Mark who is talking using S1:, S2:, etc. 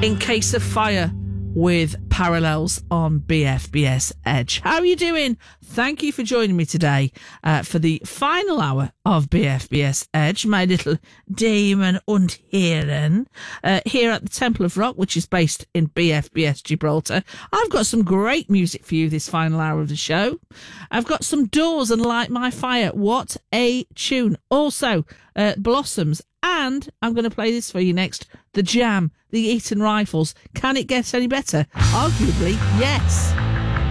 S1: In Case of Fire with Parallels on BFBS Edge. How are you doing? Thank you for joining me today for the final hour of BFBS Edge, my little Damen und Herren, here at the Temple of Rock, which is based in BFBS Gibraltar. I've got some great music for you this final hour of the show. I've got some Doors and Light My Fire. What a tune. Also, Blossoms. And I'm going to play this for you next. The Jam, the Eton Rifles. Can it get any better? Arguably, yes.